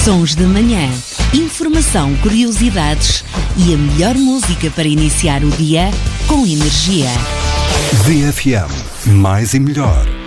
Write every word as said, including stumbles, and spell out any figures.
Sons de manhã, informação, curiosidades e a melhor música para iniciar o dia com energia. V F M, mais e melhor.